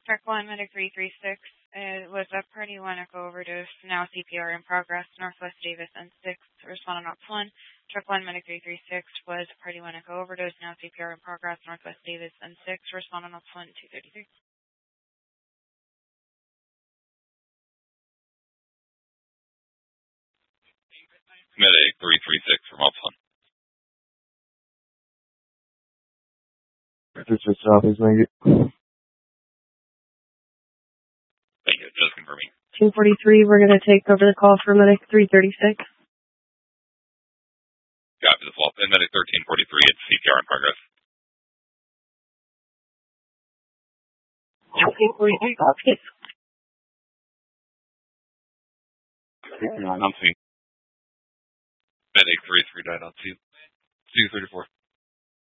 Track 1, Medic 336. It was a Party 1 echo overdose, now CPR in progress, Northwest Davis and 6, responding ops 1. Track 1, Medic 336 was a Party 1 echo overdose, now CPR in progress, Northwest Davis and 6, responding ops 1, 233. Medic 336 from ops 1. This is Southeast, thank you. Thank you, just confirming. 243, we're going to take over the call for Medic 336. Copy the swap. And Medic 1343, it's CPR in progress. 243, copy. I'm seeing Medic 339 on 234.